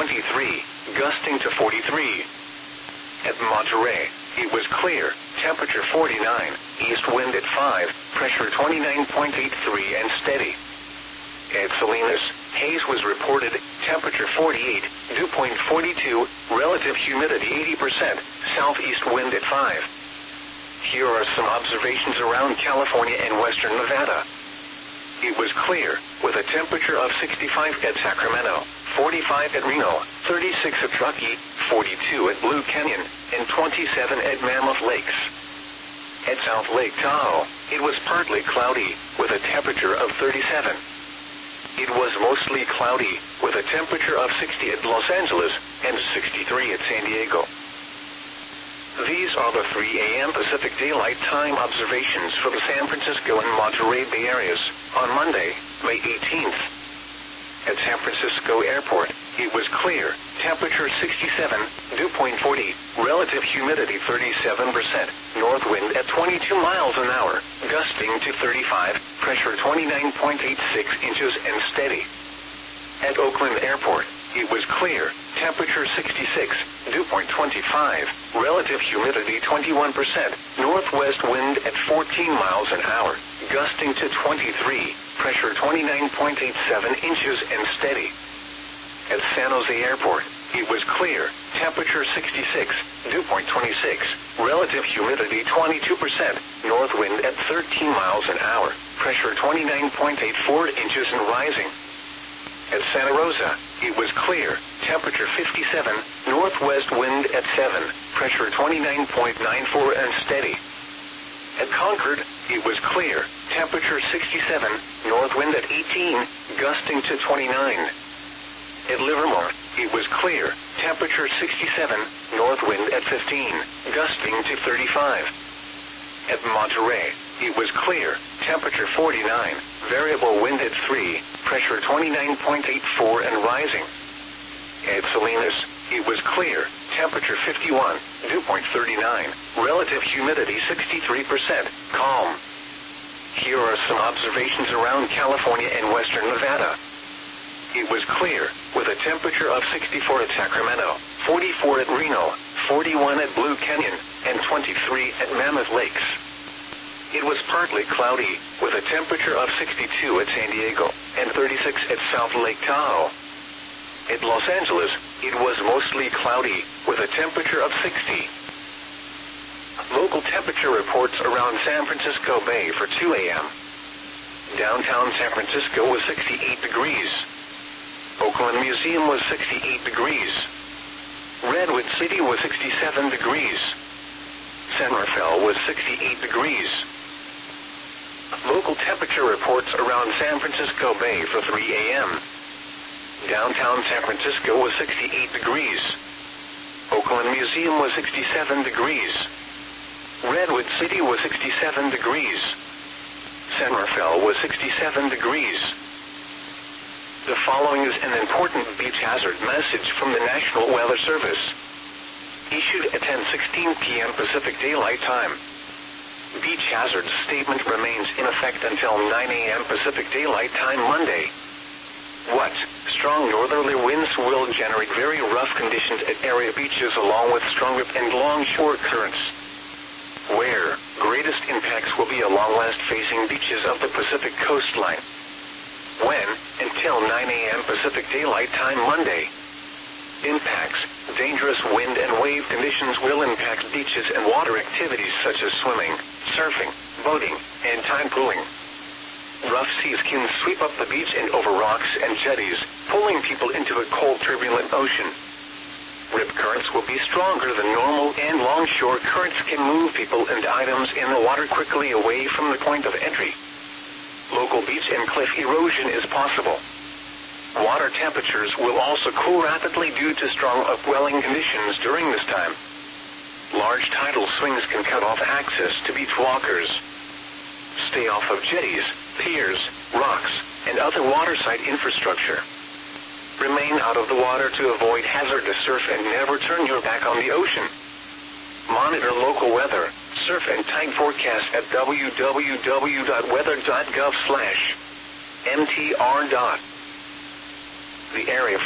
23, gusting to 43. At Monterey, it was clear, temperature 49, east wind at 5, pressure 29.83 and steady. At Salinas, haze was reported, temperature 48, dew point 42, relative humidity 80%, southeast wind at 5. Here are some observations around California and western Nevada. It was clear, with a temperature of 65 at Sacramento, 45 at Reno, 36 at Truckee, 42 at Blue Canyon, and 27 at Mammoth Lakes. At South Lake Tahoe, it was partly cloudy, with a temperature of 37. It was mostly cloudy, with a temperature of 60 at Los Angeles, and 63 at San Diego. These are the 3 a.m. Pacific Daylight Time observations for the San Francisco and Monterey Bay areas on Monday, May 18th. At San Francisco Airport, it was clear, temperature 67, dew point 40, relative humidity 37%, north wind at 22 miles an hour, gusting to 35, pressure 29.86 inches and steady. At Oakland Airport, it was clear, temperature 66, dew point 25, relative humidity 21%, northwest wind at 14 miles an hour, gusting to 23, pressure 29.87 inches and steady. At San Jose Airport, it was clear, temperature 66, dew point 26, relative humidity 22%, north wind at 13 miles an hour, pressure 29.84 inches and rising. At Santa Rosa, it was clear, temperature 57, northwest wind at 7, pressure 29.94 and steady. At Concord, it was clear, temperature 67, north wind at 18, gusting to 29. At Livermore, it was clear, temperature 67, north wind at 15, gusting to 35. At Monterey, it was clear, temperature 49, variable wind at 3, pressure 29.84 and rising. At Salinas, it was clear, temperature 51, dew point 39, relative humidity 63%, calm. Here are some observations around California and western Nevada. It was clear, with a temperature of 64 at Sacramento, 44 at Reno, 41 at Blue Canyon, and 23 at Mammoth Lakes. It was partly cloudy, with a temperature of 62 at San Diego, and 36 at South Lake Tahoe. At Los Angeles, it was mostly cloudy, with a temperature of 60. Local temperature reports around San Francisco Bay for 2 a.m. Downtown San Francisco was 68 degrees. Oakland Museum was 68 degrees. Redwood City was 67 degrees. San Rafael was 68 degrees. Local temperature reports around San Francisco Bay for 3 a.m. Downtown San Francisco was 68 degrees. Oakland Museum was 67 degrees. Redwood City was 67 degrees. San Rafael was 67 degrees. The following is an important beach hazard message from the National Weather Service. Issued at 10:16 p.m. Pacific Daylight Time. Beach hazard statement remains in effect until 9 a.m. Pacific Daylight Time Monday. What? Strong northerly winds will generate very rough conditions at area beaches along with stronger and longshore currents. Where? Greatest impacts will be along west-facing beaches of the Pacific coastline. When? Until 9 a.m. Pacific Daylight Time Monday. Impacts. Dangerous wind and wave conditions will impact beaches and water activities such as swimming, surfing, boating, and tide pooling. Rough seas can sweep up the beach and over rocks and jetties, pulling people into a cold, turbulent ocean. Rip currents will be stronger than normal, and longshore currents can move people and items in the water quickly away from the point of entry. Local beach and cliff erosion is possible. Water temperatures will also cool rapidly due to strong upwelling conditions during this time. Large tidal swings can cut off access to beach walkers. Stay off of jetties, piers, rocks, and other waterside infrastructure. Remain out of the water to avoid hazardous surf and never turn your back on the ocean. Monitor local weather, surf and tide forecasts at www.weather.gov/mtr. The area